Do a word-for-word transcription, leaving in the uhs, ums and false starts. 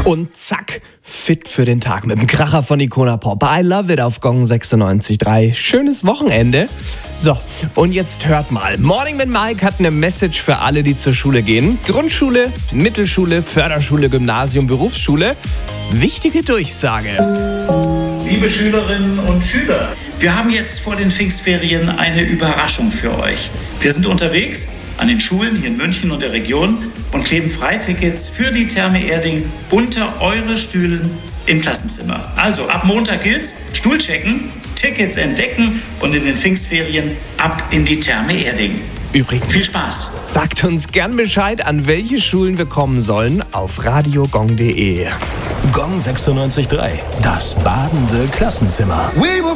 Und zack, fit für den Tag mit dem Kracher von Icona Pop. I love it auf Gong sechsundneunzig Komma drei. Schönes Wochenende. So, und jetzt hört mal. Morning mit Mike hat eine Message für alle, die zur Schule gehen. Grundschule, Mittelschule, Förderschule, Gymnasium, Berufsschule. Wichtige Durchsage. Liebe Schülerinnen und Schüler, wir haben jetzt vor den Pfingstferien eine Überraschung für euch. Wir sind unterwegs an den Schulen hier in München und der Region und kleben Freitickets für die Therme Erding unter eure Stühlen im Klassenzimmer. Also ab Montag gilt's, Stuhl checken, Tickets entdecken und in den Pfingstferien ab in die Therme Erding. Übrigens, viel Spaß. Sagt uns gern Bescheid, an welche Schulen wir kommen sollen, auf radiogong punkt de. Gong sechsundneunzig Komma drei, das badende Klassenzimmer. We will